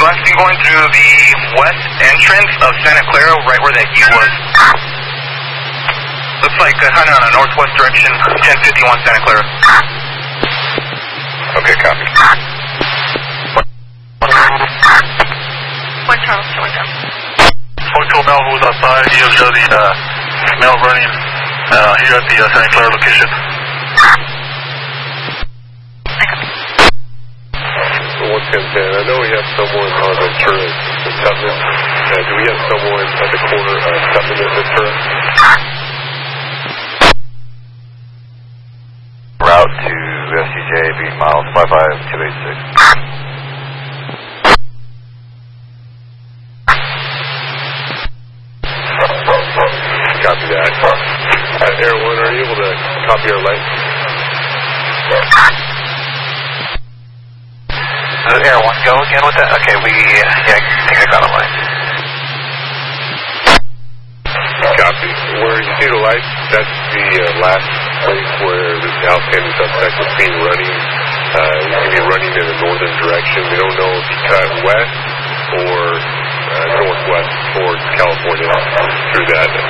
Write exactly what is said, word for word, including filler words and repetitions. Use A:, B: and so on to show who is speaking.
A: blasting going through the west entrance of Santa Clara, right where that U was. Looks like uh, kind of on a northwest direction, ten fifty-one Santa Clara.
B: Okay, copy.
C: One Charles, one down.
D: Hotel Mel, who was outside, he was the uh, mail running uh, here at the uh, Santa Clara location.
E: one ten ten, I know we have someone on Ventura and Tubman. Uh, do we have someone at the corner of Tubman and Ventura?
B: Route to S C J, beat miles five five two eight six.
E: Copy that. Uh, Air one, are you able to copy our light?
A: Uh, Air one, go again with that? Okay, we, yeah, I think I got a light.
E: Copy. Where you see the light, that's the uh, last place where this outstanding suspect was seen running. Uh, he can be running in a northern direction. We don't know if he cut west or uh, northwest towards California through that